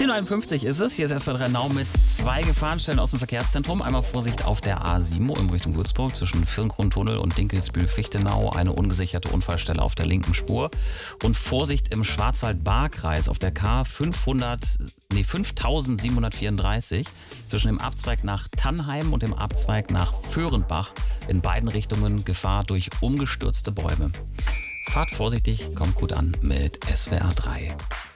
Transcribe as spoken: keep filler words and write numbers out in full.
zehn Uhr einundfünfzig ist es. Hier ist S W R drei Now mit zwei Gefahrenstellen aus dem Verkehrszentrum. Einmal Vorsicht auf der A sieben in Richtung Würzburg zwischen Firnkrontunnel und Dinkelsbühl-Fichtenau. Eine ungesicherte Unfallstelle auf der linken Spur. Und Vorsicht im Schwarzwald-Baar-Kreis auf der K fünfhundert, nee, fünftausendsiebenhundertvierunddreißig zwischen dem Abzweig nach Tannheim und dem Abzweig nach Föhrenbach. In beiden Richtungen Gefahr durch umgestürzte Bäume. Fahrt vorsichtig, kommt gut an mit S W R drei.